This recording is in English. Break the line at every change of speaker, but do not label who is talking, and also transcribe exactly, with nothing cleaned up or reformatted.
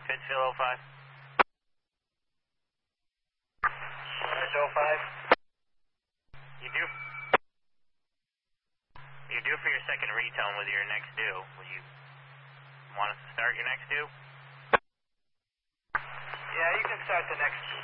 Pittsfield oh five.
oh five.
You do. You do for your second retone with your next due. Will you want us to start your next due?
Yeah, you can start the next